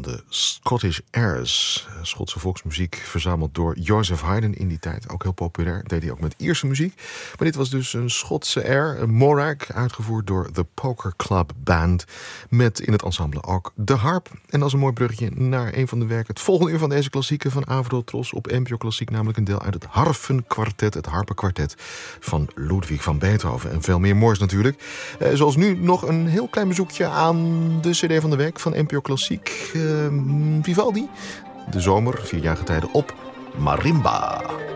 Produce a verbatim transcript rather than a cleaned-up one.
de Scottish Airs. Schotse volksmuziek verzameld door Joseph Haydn in die tijd. Ook heel populair. Deed hij ook met Ierse muziek. Maar dit was dus een Schotse air, een Morag, uitgevoerd door de Poker Club Band. Met in het ensemble ook de harp. En dat is een mooi bruggetje naar een van de werken. Het volgende uur van deze klassieke van Avril Tros op N P O Klassiek. Namelijk een deel uit het harfenkwartet, het harpenkwartet van Ludwig van Beethoven. En veel meer moois natuurlijk. Eh, zoals nu nog een heel klein bezoekje aan de cd van de week van N P O Klassiek. Uh, Vivaldi, de zomer, vier jaar getijden op Marimba.